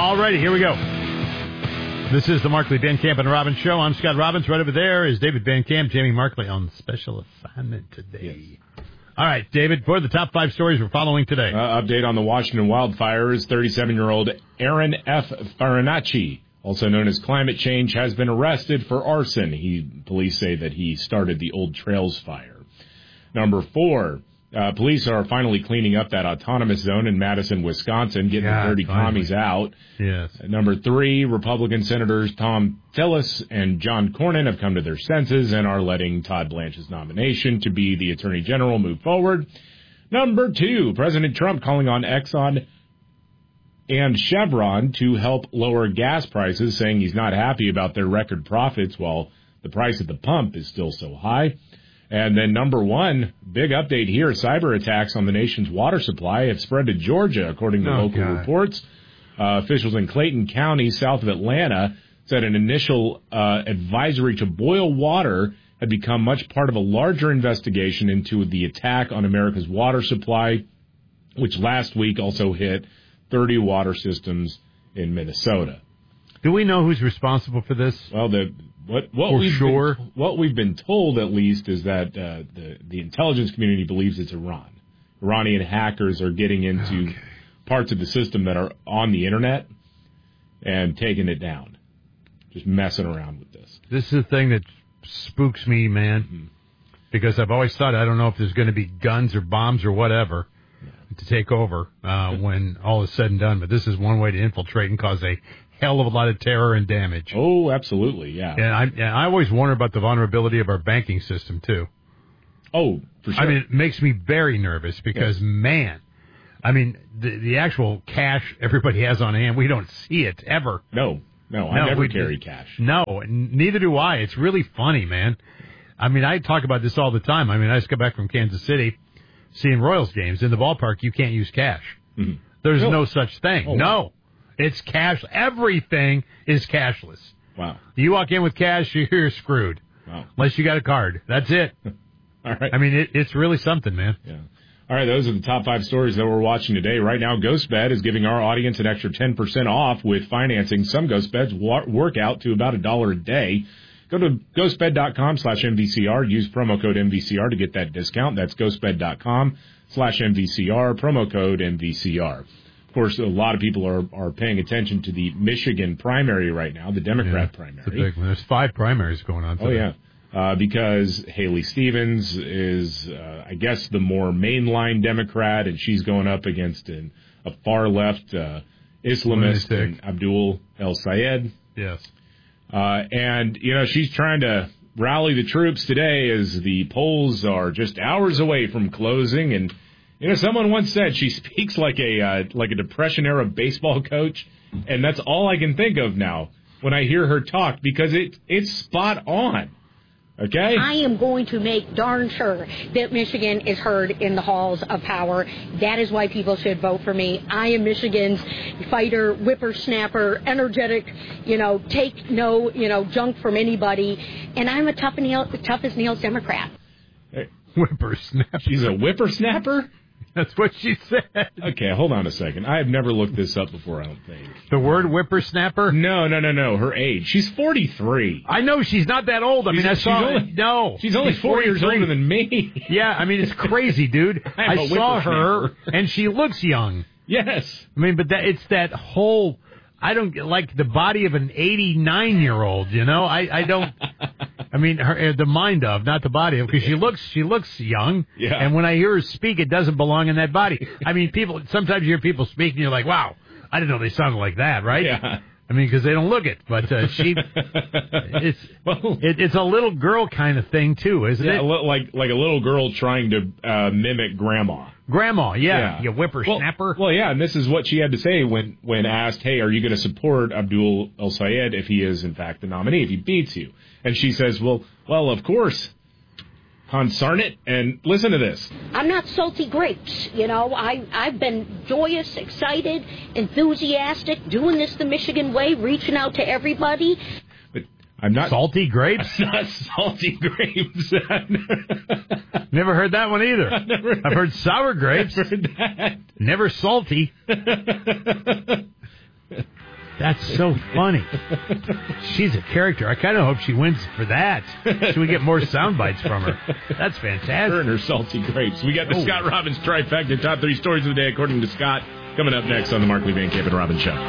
All righty, here we go. This is the Markley, Van Camp, and Robbins Show. I'm Scott Robbins. Right over there is David Van Camp, Jamie Markley on special assignment today. Yes. All right, David, for the top 5 stories we're following today. Update on the Washington wildfires. 37-year-old Aaron F. Farinacci, also known as Climate Change, has been arrested for arson. Police say that he started the Old Trails fire. Number 4, police are finally cleaning up that autonomous zone in Madison, Wisconsin, getting the dirty commies out. Yes. Number 3, Republican Senators Tom Tillis and John Cornyn have come to their senses and are letting Todd Blanche's nomination to be the Attorney General move forward. Number 2, President Trump calling on Exxon and Chevron to help lower gas prices, saying he's not happy about their record profits while the price at the pump is still so high. And then number 1, big update here, cyber attacks on the nation's water supply have spread to Georgia, according to local reports. Officials in Clayton County, south of Atlanta, said an initial advisory to boil water had become much part of a larger investigation into the attack on America's water supply, which last week also hit 30 water systems in Minnesota. Do we know who's responsible for this? Well, what we've been told, at least, is that the intelligence community believes it's Iran. Iranian hackers are getting into parts of the system that are on the internet and taking it down, just messing around with this. This is the thing that spooks me, man, because I've always thought I don't know if there's going to be guns or bombs or whatever to take over when all is said and done. But this is one way to infiltrate and cause a hell of a lot of terror and damage. Oh, absolutely, yeah. And I always wonder about the vulnerability of our banking system, too. Oh, for sure. I mean, it makes me very nervous because, man, I mean, the actual cash everybody has on hand, we don't see it ever. No, I never carry cash. No, neither do I. It's really funny, man. I mean, I talk about this all the time. I mean, I just got back from Kansas City seeing Royals games. In the ballpark, you can't use cash. Mm-hmm. There's no such thing. Oh, no. It's cash. Everything is cashless. Wow. You walk in with cash, you're screwed. Wow. Unless you got a card. That's it. All right. I mean, it's really something, man. Yeah. All right, those are the top 5 stories that we're watching today. Right now, GhostBed is giving our audience an extra 10% off with financing some GhostBeds work out to about $1 a day. Go to ghostbed.com/MVCR. Use promo code MVCR to get that discount. That's ghostbed.com/MVCR, promo code MVCR. Of course, a lot of people are paying attention to the Michigan primary right now, the Democrat primary. It's a big one. There's 5 primaries going on today. Oh, yeah. Because Haley Stevens is, I guess, the more mainline Democrat, and she's going up against a far-left Islamist, and Abdul El-Sayed. Yes. And, she's trying to rally the troops today as the polls are just hours away from closing. And, someone once said she speaks like a Depression-era baseball coach, and that's all I can think of now when I hear her talk, because it's spot on. Okay? I am going to make darn sure that Michigan is heard in the halls of power. That is why people should vote for me. I am Michigan's fighter, whippersnapper, energetic, take no, junk from anybody. And I'm a tough as nails Democrat. Hey, whippersnapper. She's a whippersnapper? That's what she said. Okay, hold on a second. I have never looked this up before, I don't think. The word whippersnapper? No. Her age. She's 43. I know she's not that old. She's only 4 years older than me. Yeah, I mean, it's crazy, dude. I saw her, and she looks young. Yes. I mean, but it's that whole... I don't like the body of an 89-year-old, I don't... I mean, the mind of, not the body of, because she looks young. Yeah. And when I hear her speak, it doesn't belong in that body. I mean, sometimes you hear people speak and you're like, wow, I didn't know they sounded like that, right? Yeah. I mean, because they don't look it. But it's a little girl kind of thing, too, isn't it? Like a little girl trying to mimic grandma. Grandma, yeah. You whippersnapper. Well, yeah, and this is what she had to say when asked, hey, are you going to support Abdul El-Sayed if he is, in fact, the nominee, if he beats you? And she says, well, of course, concern it, and listen to this. I'm not salty grapes, I've been joyous, excited, enthusiastic, doing this the Michigan way, reaching out to everybody. But I'm not... Salty grapes? I'm not salty grapes. Never heard that one either. I've heard sour grapes. I've heard that. Never salty. That's so funny. She's a character. I kind of hope she wins for that. So we get more sound bites from her. That's fantastic. Her and her salty grapes. We got the Scott Robbins trifecta, top 3 stories of the day, according to Scott, coming up next on the Markley, Van Camp, and Robbins Show.